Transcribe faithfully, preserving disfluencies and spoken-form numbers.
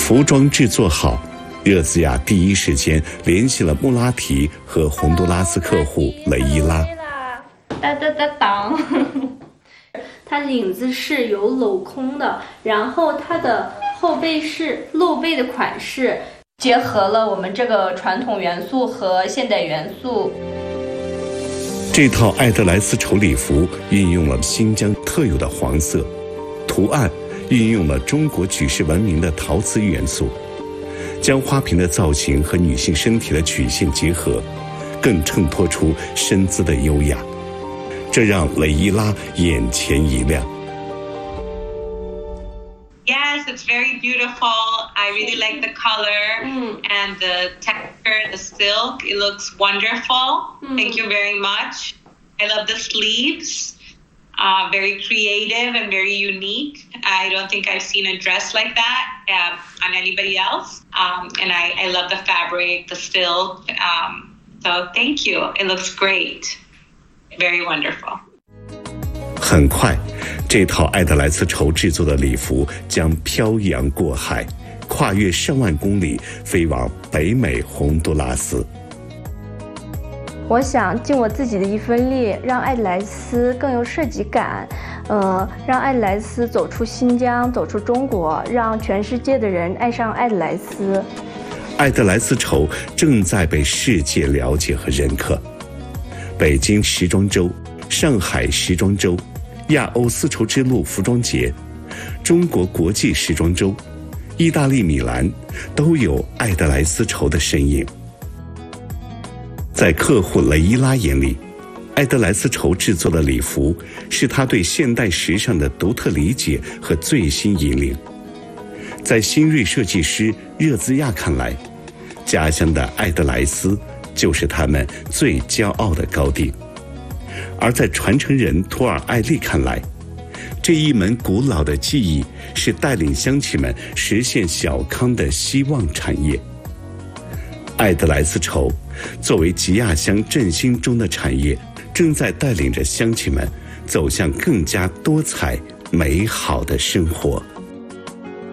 服装制作好，热兹亚第一时间联系了穆拉提和洪都拉斯客户雷伊拉。 哒哒哒当，它领子是有镂空的，然后它的后背是露背的款式，结合了我们这个传统元素和现代元素。 这套爱德莱丝绸礼服运用了新疆特有的黄色，图案运用了中国举世闻名的陶瓷元素，将花瓶的造型和女性身体的曲线结合，更衬托出身姿的优雅，这让雷伊拉眼前一亮。 Yes, it's very beautiful. I really like the color mm. and the texture, the silk. It looks wonderful. Mm. Thank you very much. I love the sleeves. Uh, very creative and very unique. I don't think I've seen a dress like that uh, on anybody else. Um, and I, I love the fabric, the silk. Um, so thank you. It looks great. Very wonderful. 很快，这套爱德莱丝绸制作的礼服将漂洋过海，跨越上万公里，飞往北美洪都拉斯。 我想尽我自己的一份力，让爱德莱丝更有设计感，呃，让爱德莱丝走出新疆，走出中国，让全世界的人爱上爱德莱丝。 爱德莱丝绸正在被世界了解和认可。北京时装周、上海时装周、亚欧丝绸之路服装节、中国国际时装周、意大利米兰都有爱德莱丝绸的身影。在客户雷伊拉眼里，爱德莱丝绸制作的礼服是他对现代时尚的独特理解和最新引领。在新锐设计师热兹亚看来，家乡的爱德莱丝就是他们最骄傲的高地。而在传承人图尔艾丽看来，这一门古老的技艺是带领乡亲们实现小康的希望产业。爱德莱丝绸作为吉亚乡振兴中的产业，正在带领着乡亲们走向更加多彩美好的生活。